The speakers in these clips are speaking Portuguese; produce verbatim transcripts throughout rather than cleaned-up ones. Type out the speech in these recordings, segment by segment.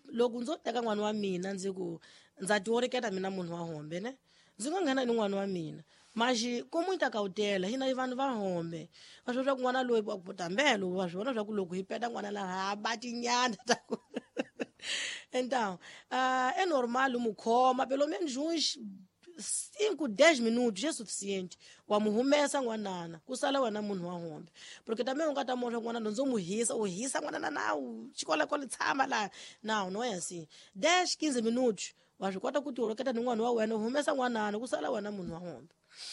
loko ndzo teka n'wana wa mina ndzi ku ndza tioriketa mina munhu wa hombe ne ndzi nga nghena ni n'wana wa mina maxi ko muita kautela hina vanhu va hombe va swi swa ku n'wana loyi wa kutambelo va swi vona swa ku loko hi peta n'wana la ha batinyana ta ku então uh, é normal mu khoma pelo menos uns cinco, dez minutos é suficiente wa mu humesa n'wanana ku sala wena munhu wa hombe porque também u nga ta mosha n'wanana ndzo mu hisa u hisa n'wanana nawu xikola ko tshama la não não é assim dez, quinze minutos wa swi kota ku ti oroketa ni n'wana wa wena u humesa n'wanana ku sala wena munhu wa hombe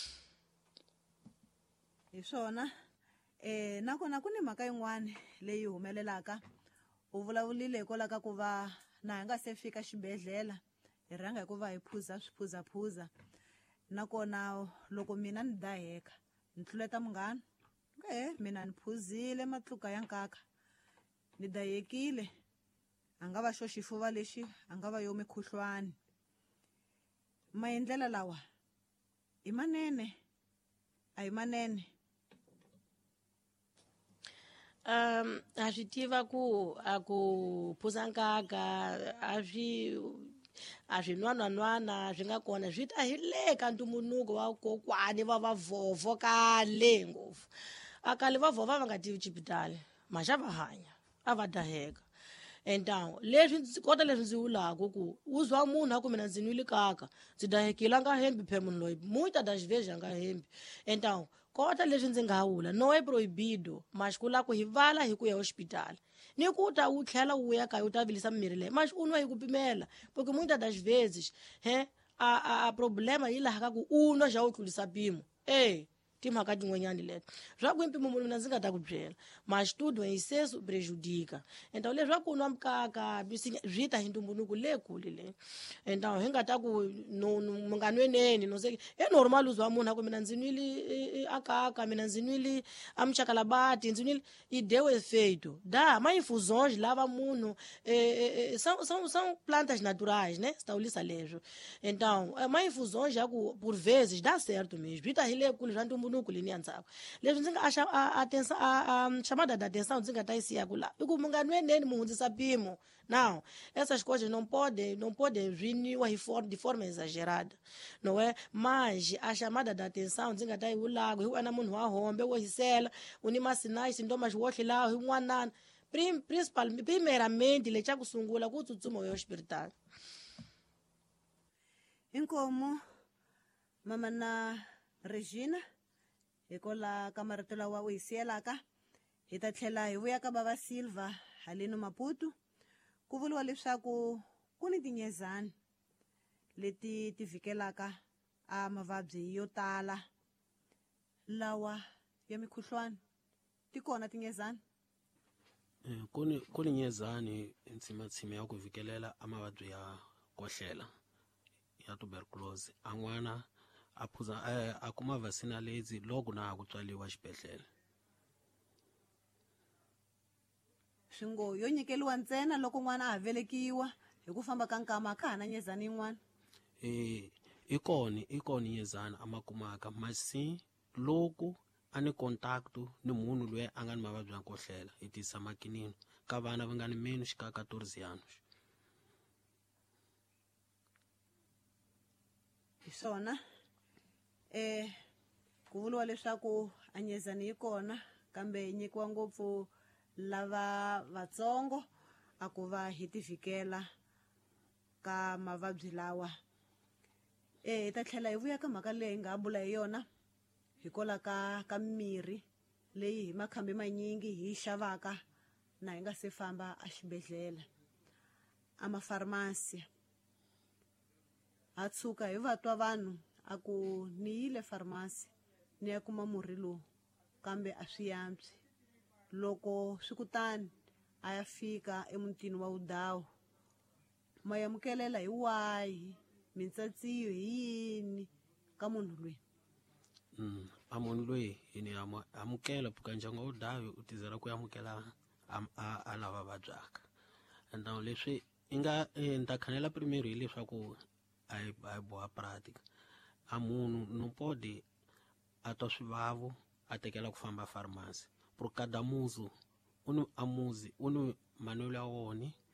hi swona eh nakona ku ni mhaka yin'wana leyi humelelaka u vulavulile hikola ka ku va na hi nga se fika xibedhlele hi rhanga hi ku va hi phuza swiphuzaphuza nakona loko mina ni daheka ni tluleta munghana e mina ni phuzile matluka ya nkaka ni dahekile a nga va xo xifuva lexi a nga va yo mikhuhlwani maendlela lawa i manene a hi manene um a swi tiva ku a ku phuza nkaka a swi a swi nwananwana swi nga kona swi ta hi le ka ntumbuluko wa kokwani va va vovho kale ngopfu a kale va vovha va nga tivi chipitali maxa va hanya a va daheka então leswi ndzi kota leswi ndzi vulaka ku uzwa munhu a ku mina ndzi nwile kaka ndzi dahekile a nga hembi phe munhu loyi muita das vezes a nga hembi então kota leswi ndzi nga vula no é proibido mas ku la ku hi vala hi ku ya hospital ni ku ta u tlhela u ya kaya u ta vilisa mimirhi leyi mas u nwa hi ku pimela porque muita das vezes he a, a, a problema yi laha ka ku u nwa xa u tlulisa pimo eh timhaka tin'wanyani leto swa ku impimo munhu mina ndzi nga ta ku byela mas tudo em excesso prejudica então leswi ku nwa mukaka byi ta hi ntumbuluko lekule le então hi nga ta ku no mu nga nweneni no se e normal uzwa munhu a ku mina ndzi nwile akaka mina ndzi nwile amchakalabati ndzi nwile e deu efeito da ma infusões lava munhu eh, são são são plantas naturais né staulisa leswo então ma infusões já ku por vezes dá certo mesmo byi ta hi lekule já ntumbuluko leni ya ndzhaku leswi ndzi nga a atenção a chamada da atenção ndzi nga ta yi siya ku la i ku mu nga nweneni mu hundzisa pimo não essas coisas não pode não pode viniwa hi forma de forma exagerada não é mas a chamada da atenção ndzi nga ta yi vulaka hi wena munhu wa hombe wo hisela u ni masinais sintomas wohle lawa hi n'wanana principal primeiramente le xa ku sungula ku tsutsuma u ya hospital inkomo mama na Regina hikola ka marito lawa u hi siyelaka hi ta tlhela hi vuya ka baba Silva haleni Maputo ku vuliwa leswaku ku ni tinyezani leti ti vhikelaka a mavabyi yo tala lawa ya mikhuhlwani ti kona tinyezani kuni kuni nyezani ntsimatsimi ya ku vhikelela a mavabyi ya kohlela ya tuberculosis an'wana a phuza a kuma vaccine lezi loko na ha ku tswaliwa xibedhlele swingo yo nyikeliwa ntsena loko n'wana a velekiwa hi ku famba ka nkama ka hana nyezani yin'wana eh ikoni ikoni nyezana amakumaka masi loko a ni contact ni munhu loyi a nga ni mavabyi ya kohlela hi tisa makinini ka vana va nga ni menu xika catorze anos hi swona eh ku vuliwa leswaku a nyezani yi kona kambe nyikiwa ngopfu lava vatsongo a ku va hi tivikela ka mavabyi lawa eh hi ta tlhela hi vuya ka mhaka leyi nga bula hi yona hikola ka ka mirhi leyi hi makhambi manyingi hi xavaka na hi nga se famba a xibedhlele a mafarmasi a tshuka hi vatwa vanhu a ku ni yile farmasi ni ya kuma murhi lowu kambe a swi yantswi loko swi kutani a ya fika emutini wa udawu ma yamukelela hi wahi mintsatsiyo hi yini ka munhu loyi mm a munhu loyi hi ni amukela puka ndyangu wa udawu u tizela ku amukela a lava vabyaka and leswi inga nta khanela primeiro hi leswaku a hi boha pratica a munhu no pode a twa swivavo a tekela ku famba farmasi por cada muzo unu amuzi unu manelo ya woni